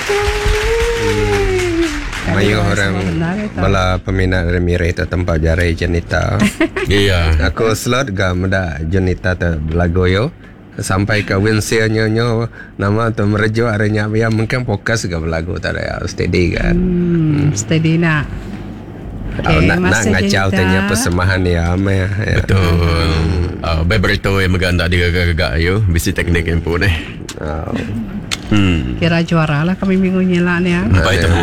Mayu orang bala peminat Remire tu tempat jarai Janita. Iya. Aku slot ga meda Janita tu lagu yo. Sampai ke Winsia nyo nama tu merejo arenya ya mungkin fokus ga lagu tadi steady kan. Steady nak. Nak ngacau tanya persembahan ya ame. Betul. Beberito yang maganda di gagak yo bisi teknik yang pun Kira juara lah kami minggu nyela ni ya. Baik tu.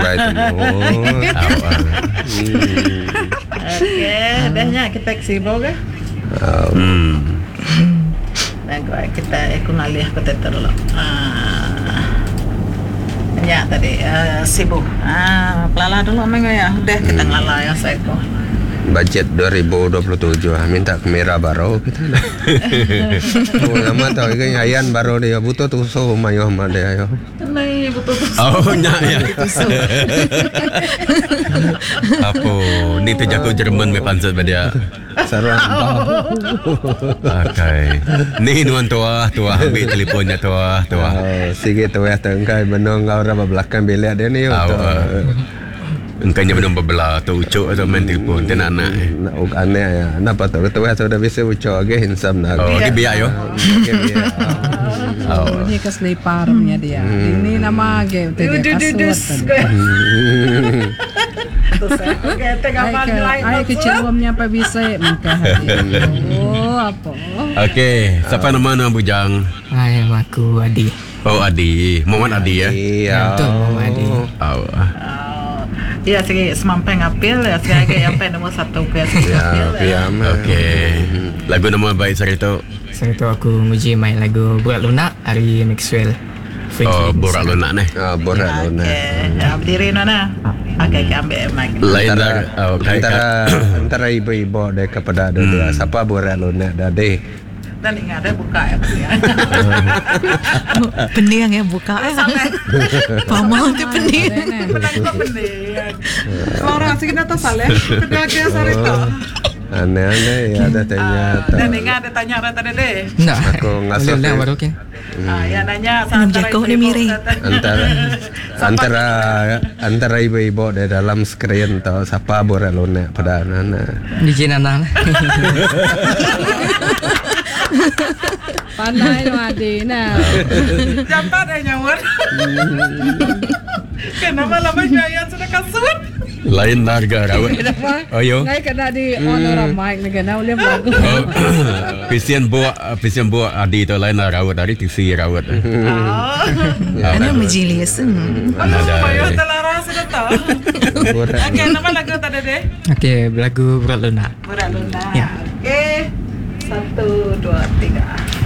Okey, dahnya kita sibuk ke? Baik, kita kunali aku terlalu. Ya tadi sibuk. Pelala dulu mengo ya. Udah kita ngelala ya saya tu. Budget 2027 minta kamera baru kita. Lama tahu kan ayan baru dia butuh tu so mayo sama dia yo. Nai butuh. Oh nyak ya. Apa ni tu jago Jerman me pansat dia. Sarang. Okay. Ni nuan tua ambil telefonnya tua. Sige tua tengkai menong orang belakang bilik dia ni yo. Engkanya belum berbelah tu ucuk atau main telefon dan anak. Aneh ya. Napa tu ketua sudah bisa ucuk lagi hinsam nak. Oh, lagi biar yo. Ini keseliparnya dia. Ini nama game tu dia kasut. Okey, tengah malam lain. Ai keceruamnya apa bisa mungkin. Oh, apa? Okey, siapa nama Bujang? Hai, aku Adi. Oh, Adi. Muhammad Adi ya. Iya. Betul, Muhammad Adi. Ya, sige semampang apel ya, sige yang pen nombor 1 ke Ya, okey. Lagu nama baik saya tu. Saya tu aku muji main lagu Borak Lunak Ari Maxwell. Oh, Borak Lunak ni. Borak Lunak. Ya, berdiri nona. Okey, ambil mic. Lain antara ibu-ibu dia kepada dia. Siapa Borak Lunak dah deh. Dan ingat ada buka ya. Pening ya buka Pamah tu pening. Menang kau pening. Orang sih kita tahu salah. Kedua ke sarita. Aneh-aneh ya ada tanya. Dan ingat ada tanya orang tadi deh. Nak. Aku ngasuh Boleh baru ke? Ya nanya jago ni Miri. antara ibu-ibu di dalam skrin tu siapa Borak Lunak pada anak-anak. DJ Nana lah. Pandai tu Adi nah. Jampat nyawar. Kenapa lama jaya sudah kasut? Lain harga rawat. Oh yo. Ngai kena di on orang mic ni kena boleh bagus. Pisian buat Adi tu lain rawat dari tisi rawat. Ana majlis. Ayo telara sudah tahu. Okey, nama lagu tadi deh. Okey, lagu Borak Lunak. Borak Lunak. Ya. Okey. 1 2 3